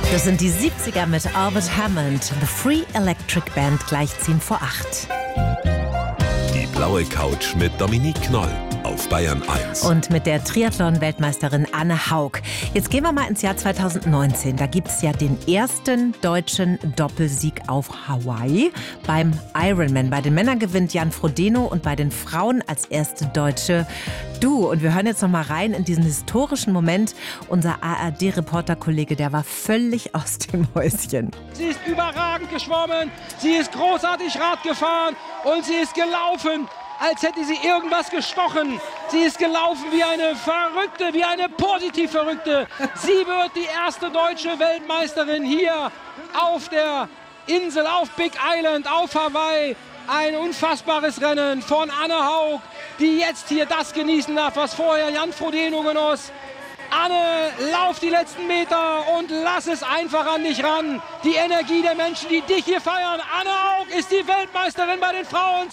Das sind die 70er mit Albert Hammond, The Free Electric Band, gleich 8:10. Die blaue Couch mit Dominique Knoll auf Bayern 1. Und mit der Triathlon-Weltmeisterin Anne Haug. Jetzt gehen wir mal ins Jahr 2019. Da gibt es ja den ersten deutschen Doppelsieg auf Hawaii beim Ironman. Bei den Männern gewinnt Jan Frodeno und bei den Frauen als erste Deutsche du. Und wir hören jetzt noch mal rein in diesen historischen Moment. Unser ARD-Reporter-Kollege, der war völlig aus dem Häuschen. Sie ist überragend geschwommen, sie ist großartig Rad gefahren und sie ist gelaufen, als hätte sie irgendwas gestochen. Sie ist gelaufen wie eine Verrückte, wie eine positiv Verrückte. Sie wird die erste deutsche Weltmeisterin hier auf der Insel, auf Big Island, auf Hawaii. Ein unfassbares Rennen von Anne Haug, die jetzt hier das genießen darf, was vorher Jan Frodeno genoss. Anne, lauf die letzten Meter und lass es einfach an dich ran. Die Energie der Menschen, die dich hier feiern. Anne Haug ist die Weltmeisterin bei den Frauen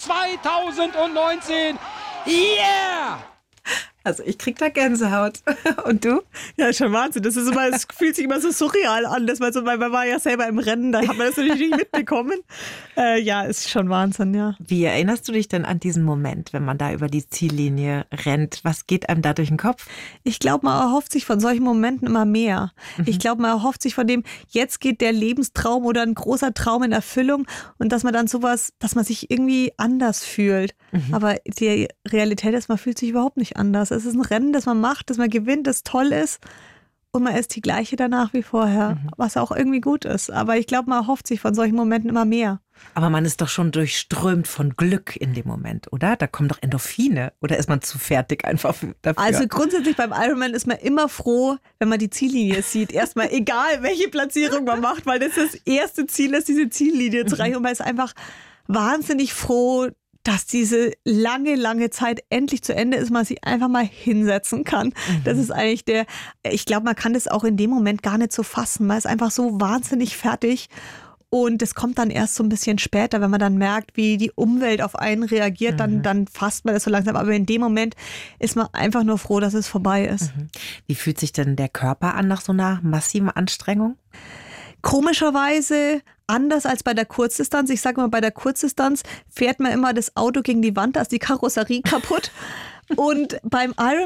2019. Yeah! Also ich krieg da Gänsehaut. Und du? Ja, schon Wahnsinn. Das ist immer, es fühlt sich immer so surreal an, dass man so, weil man war ja selber im Rennen, da hat man das natürlich nicht mitbekommen. Ja, ist schon Wahnsinn, ja. Wie erinnerst du dich denn an diesen Moment, wenn man da über die Ziellinie rennt? Was geht einem da durch den Kopf? Ich glaube, man erhofft sich von solchen Momenten immer mehr. Ich glaube, man erhofft sich von dem, jetzt geht der Lebenstraum oder ein großer Traum in Erfüllung und dass man dann sowas, dass man sich irgendwie anders fühlt. Aber die Realität ist, man fühlt sich überhaupt nicht anders. Es ist ein Rennen, das man macht, das man gewinnt, das toll ist und man ist die gleiche danach wie vorher, was auch irgendwie gut ist. Aber ich glaube, man erhofft sich von solchen Momenten immer mehr. Aber man ist doch schon durchströmt von Glück in dem Moment, oder? Da kommen doch Endorphine. Oder ist man zu fertig einfach dafür? Also grundsätzlich beim Ironman ist man immer froh, wenn man die Ziellinie sieht. Erstmal egal, welche Platzierung man macht, weil das erste Ziel ist, diese Ziellinie zu erreichen. Und man ist einfach wahnsinnig froh, dass diese lange Zeit endlich zu Ende ist, man sich einfach mal hinsetzen kann. Das ist eigentlich ich glaube, man kann das auch in dem Moment gar nicht so fassen. Man ist einfach so wahnsinnig fertig und das kommt dann erst so ein bisschen später, wenn man dann merkt, wie die Umwelt auf einen reagiert, dann fasst man das so langsam. Aber in dem Moment ist man einfach nur froh, dass es vorbei ist. Wie fühlt sich denn der Körper an nach so einer massiven Anstrengung? Komischerweise anders als bei der Kurzdistanz. Ich sage mal, bei der Kurzdistanz fährt man immer das Auto gegen die Wand, da ist die Karosserie kaputt. Und beim Ironman